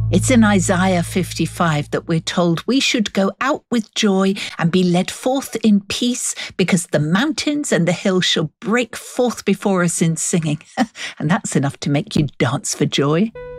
It's in Isaiah 55 that we're told we should go out with joy and be led forth in peace, because the mountains and the hills shall break forth before us in singing. And that's enough to make you dance for joy.